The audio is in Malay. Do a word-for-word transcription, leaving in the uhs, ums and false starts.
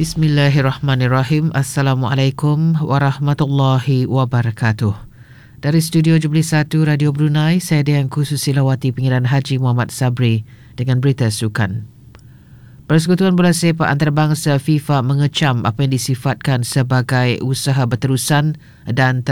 Bismillahirrahmanirrahim. Assalamualaikum warahmatullahi wabarakatuh. Dari studio Jubilee satu Radio Brunei, saya Dianku Susilawati Pengiran Haji Muhammad Sabri dengan berita sukan. Persekutuan Bola Sepak Antarabangsa FIFA mengecam apa yang disifatkan sebagai usaha berterusan dan ter-